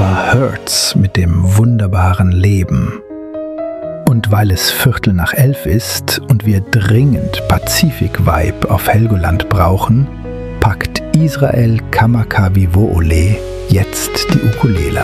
war Hertz mit dem wunderbaren Leben. Und weil es 11:15 ist und wir dringend Pazifik-Vibe auf Helgoland brauchen, packt Israel Kamakawiwo'ole jetzt die Ukulele